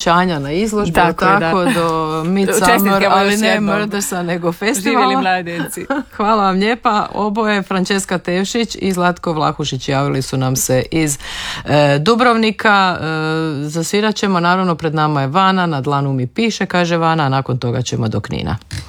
priopćanja na izložbu, tako do Midsummer, ali ne Murdersa, nego festivala. Živjeli mladenci. Hvala vam lijepa. Oboje, Frančeska Tevšić i Zlatko Vlahušić, javili su nam se iz Dubrovnika. Zasvirat ćemo, naravno pred nama je Vana, na dlanu mi piše, kaže Vana, a nakon toga ćemo do Knina.